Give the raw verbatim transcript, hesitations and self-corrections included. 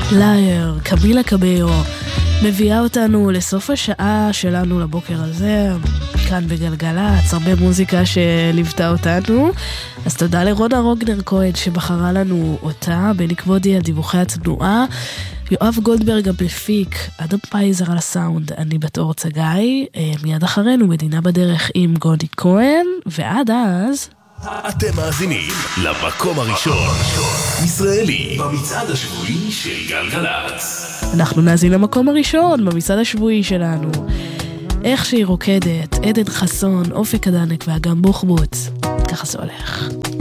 לייר, קמילה קבאו, מביאה אותנו לסוף השעה שלנו לבוקר הזה, כאן בגלגלצ, הרבה מוזיקה שליוותה אותנו. אז תודה לרונה רוגנר כהן שבחרה לנו אותה, בנקבודי על דיווחי התנועה, יואב גולדברג המפיק, אדם פייזר על הסאונד, אני בת אור צגאי, מיד אחרינו מדינה בדרך עם גודי כהן, ועד אז... אתם מאזינים למקום הראשון ישראלי במצעד השבועי של גלגלצ. אנחנו נאזין למקום הראשון במצעד השבועי שלנו. איך שהיא רוקדת, עדן חסון, אופק הדנק ואגם בוחבוט. ככה זה הולך.